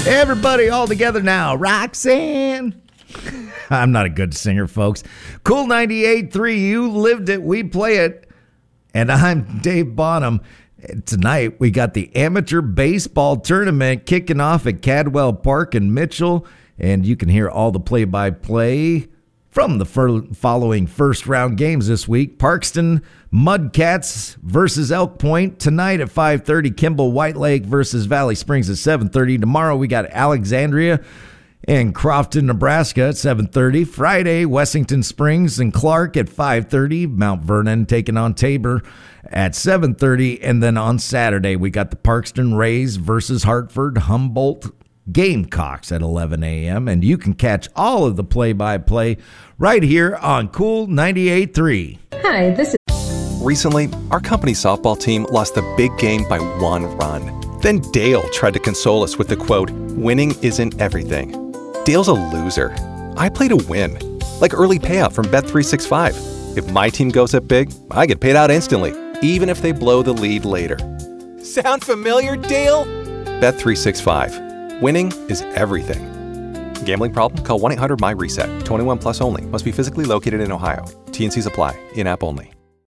Everybody all together now. Roxanne. I'm not a good singer, folks. Cool 98.3, you lived it, we play it. And I'm Dave Bonham. Tonight, we got the amateur baseball tournament kicking off at Cadwell Park in Mitchell. And you can hear all the play-by-play from the following first-round games this week. Parkston Mudcats versus Elk Point. Tonight at 5:30, Kimball White Lake versus Valley Springs at 7:30. Tomorrow, we got Alexandria and Crofton, Nebraska at 7:30. Friday, Wessington Springs and Clark at 5:30. Mount Vernon taking on Tabor at 7:30. And then on Saturday, we got the Parkston Rays versus Hartford Humboldt Gamecocks at 11 a.m. And you can catch all of the play-by-play right here on Cool 98.3. Hi, this is... Recently, our company softball team lost the big game by 1 run. Then Dale tried to console us with the quote, "Winning isn't everything." Dale's a loser. I play to win, like early payout from Bet365. If my team goes up big, I get paid out instantly, even if they blow the lead later. Sound familiar, Dale? Bet365. Winning is everything. Gambling problem? Call 1-800-MY-RESET. 21 plus only. Must be physically located in Ohio. T&Cs apply. In-app only.